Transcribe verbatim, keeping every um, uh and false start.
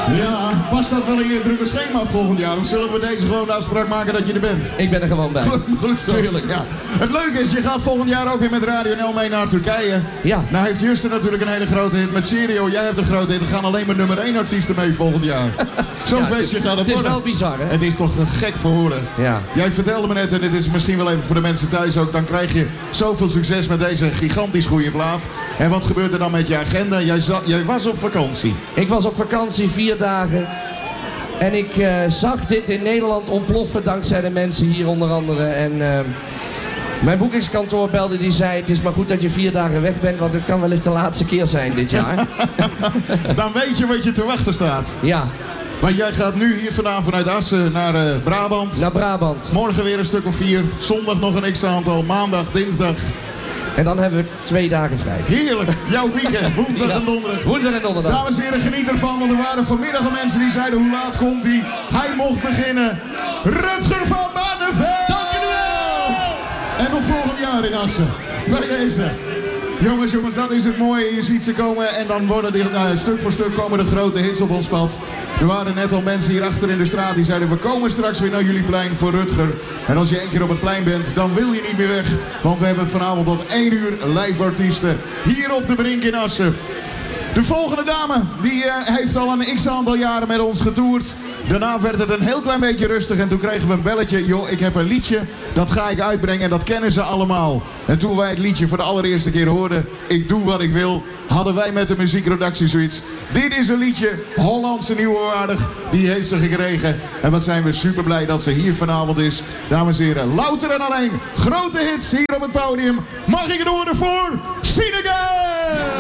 Ja, past dat wel in je drukke schema volgend jaar? Of zullen we deze gewoon de afspraak maken dat je er bent? Ik ben er gewoon bij. Goed, goed zo. Tuurlijk. Ja. Het leuke is, je gaat volgend jaar ook weer met Radio N L mee naar Turkije. Ja. Nou heeft Justin natuurlijk een hele grote hit met Serio. Jij hebt een grote hit. Er gaan alleen maar nummer één artiesten mee volgend jaar. Zo'n Ja, feestje gaat het Het is worden. wel bizar, hè? Het is toch gek voor woorden. Ja. Jij vertelde me net, en dit is misschien wel even voor de mensen thuis ook, dan krijg je zoveel succes met deze gigantisch goede plaat. En wat gebeurt er dan met je agenda? Jij, zat, jij was op vakantie. Ik was op vakantie vier dagen. En ik uh, zag dit in Nederland ontploffen dankzij de mensen hier onder andere. En uh, mijn boekingskantoor belde, die zei: het is maar goed dat je vier dagen weg bent, want het kan wel eens de laatste keer zijn dit jaar. Dan weet je wat je te wachten staat. Ja. Maar jij gaat nu hier vandaan vanuit Assen naar uh, Brabant. Naar Brabant. Morgen weer een stuk of vier. Zondag nog een x-aantal. Maandag, dinsdag. En dan hebben we twee dagen vrij. Heerlijk. Jouw weekend. Woensdag Ja. en donderdag. Woensdag en donderdag. Dames en heren, geniet ervan. Want er waren vanmiddag al mensen die zeiden: hoe laat komt hij? Hij mocht beginnen. Rutger van Barneveld. Dank jullie wel. En tot volgend jaar in Assen. Bij deze. Jongens, jongens, dat is het mooie. Je ziet ze komen en dan worden die, uh, stuk voor stuk komen de grote hits op ons pad. Er waren net al mensen hier achter in de straat die zeiden: we komen straks weer naar jullie plein voor Rutger. En als je één keer op het plein bent, dan wil je niet meer weg. Want we hebben vanavond tot één uur live artiesten hier op de Brink in Assen. De volgende dame, die uh, heeft al een x-aantal jaren met ons getoerd. Daarna werd het een heel klein beetje rustig en toen kregen we een belletje. Joh, ik heb een liedje, dat ga ik uitbrengen en dat kennen ze allemaal. En toen wij het liedje voor de allereerste keer hoorden, Ik doe wat ik wil, hadden wij met de muziekredactie zoiets. Dit is een liedje, Hollandse nieuwwaardig, die heeft ze gekregen. En wat zijn we super blij dat ze hier vanavond is. Dames en heren, louter en alleen grote hits hier op het podium. Mag ik het horen voor Sinegay?